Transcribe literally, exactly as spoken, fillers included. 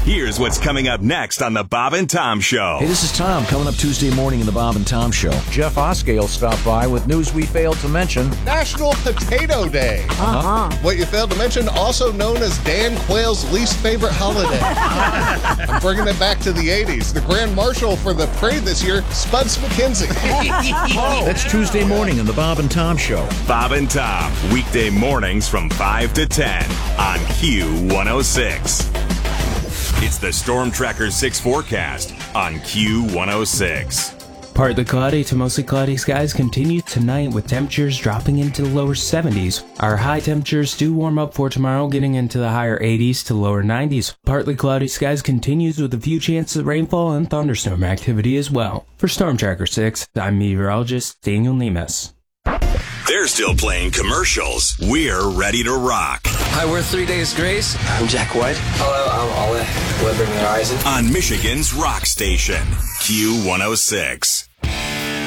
Here's what's coming up next on the Bob and Tom Show. Hey, this is Tom. Coming up Tuesday morning in the Bob and Tom Show. Jeff Oskale stopped by with news we failed to mention. National Potato Day. Uh-huh. What you failed to mention, also known as Dan Quayle's least favorite holiday. I'm bringing it back to the eighties. The Grand Marshal for the parade this year, Spuds McKenzie. That's Tuesday morning in the Bob and Tom Show. Bob and Tom, weekday mornings from five to ten on Q one oh six. It's the Storm Tracker six forecast on Q one oh six. Partly cloudy to mostly cloudy skies continue tonight with temperatures dropping into the lower seventies. Our high temperatures do warm up for tomorrow, getting into the higher eighties to lower nineties. Partly cloudy skies continues with a few chances of rainfall and thunderstorm activity as well. For Storm Tracker six, I'm meteorologist Daniel Nemes. They're still playing commercials. We're ready to rock. Hi, we're Three Days Grace. I'm Jack White. Hello, I'm Ole Weber Horizon. On Michigan's rock station, Q one oh six.